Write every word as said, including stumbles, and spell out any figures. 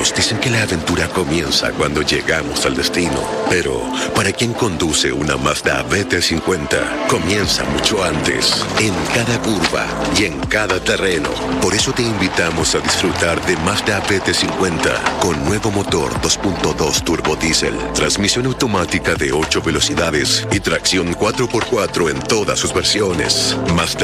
Muchos dicen que la aventura comienza cuando llegamos al destino, pero para quien conduce una Mazda B T cincuenta, comienza mucho antes, en cada curva y en cada terreno. Por eso te invitamos a disfrutar de Mazda B T cincuenta con nuevo motor dos punto dos turbo diésel, transmisión automática de ocho velocidades y tracción cuatro por cuatro en todas sus versiones. Mazda